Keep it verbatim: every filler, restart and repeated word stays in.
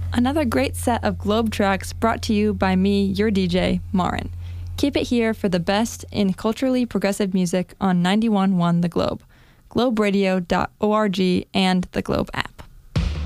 Another great set of Globe tracks brought to you by me, your D J, Marin. Keep it here for the best in culturally progressive music on ninety-one point one The Globe, globe radio dot org, and the Globe app.